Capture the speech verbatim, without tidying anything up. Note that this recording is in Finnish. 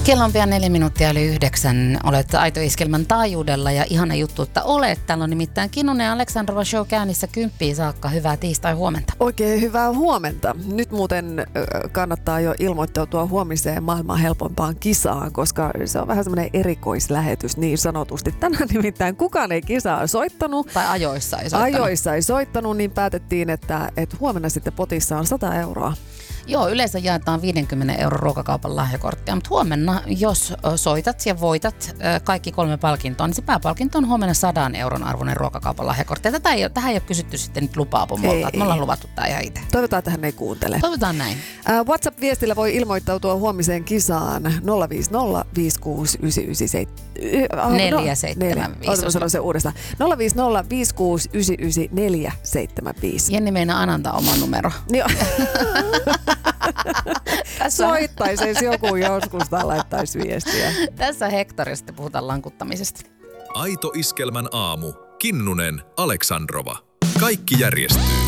Kello on pian neljä minuuttia yli yhdeksän. Olet Aito Iskelmän taajuudella ja ihana juttu, että olet. Täällä on nimittäin Kinnunen ja Aleksandrova show käynnissä kymppiin saakka. Hyvää tiistai huomenta. Oikein hyvää huomenta. Nyt muuten kannattaa jo ilmoittautua huomiseen maailman helpompaan kisaan, koska se on vähän semmoinen erikoislähetys niin sanotusti. Tänään nimittäin kukaan ei kisaa soittanut. Tai ajoissa ei soittanut. Ajoissa ei soittanut, niin päätettiin, että, että huomenna sitten potissa on sata euroa. Joo, yleensä jaetaan viidenkymmenen euron ruokakaupan lahjakorttia, mutta huomenna, jos soitat ja voitat kaikki kolme palkintoa, niin se pääpalkinto on huomenna sadan euron arvoinen ruokakaupan lahjakortti. Ja tätä ei, tähän ei ole kysytty sitten nyt lupaa pomolta, että me ollaan luvattu tämä ihan itse. Toivotaan, että hän ei kuuntele. Toivotaan näin. Uh, WhatsApp-viestillä voi ilmoittautua huomiseen kisaan nolla viisi nolla viisi kuusi yhdeksän yhdeksän seitsemän neljä seitsemän viisi. Oletko sanoa sen uudestaan? nolla viisi nolla viisi kuusi yhdeksän yhdeksän neljä seitsemän viisi. Jenni meinaa antaa oman numero. Joo. Soittaisi, jos joku joskus tai laittaisi viestiä. Tässä Hektorista puhutaan lankuttamisesta. Aito Iskelmän aamu. Kinnunen, Aleksandrova. Kaikki järjestyy.